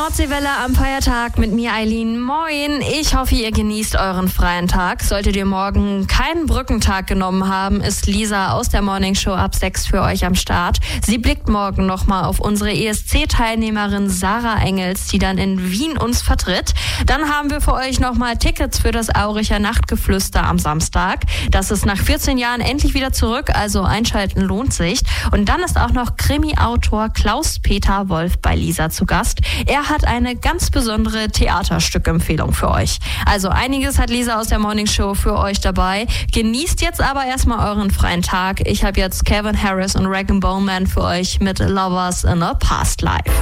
Nordseewelle am Feiertag mit mir, Eileen. Moin. Ich hoffe, ihr genießt euren freien Tag. Solltet ihr morgen keinen Brückentag genommen haben, ist Lisa aus der Morning Show ab 6 für euch am Start. Sie blickt morgen nochmal auf unsere ESC-Teilnehmerin Sarah Engels, die dann in Wien uns vertritt. Dann haben wir für euch nochmal Tickets für das Auricher Nachtgeflüster am Samstag. Das ist nach 14 Jahren endlich wieder zurück, also einschalten lohnt sich. Und dann ist auch noch Krimi-Autor Klaus-Peter Wolf bei Lisa zu Gast. Er hat eine ganz besondere Theaterstückempfehlung für euch. Also einiges hat Lisa aus der Morning Show für euch dabei. Genießt jetzt aber erstmal euren freien Tag. Ich habe jetzt Calvin Harris und Rag & Bone Man für euch mit Lovers in a Past Life.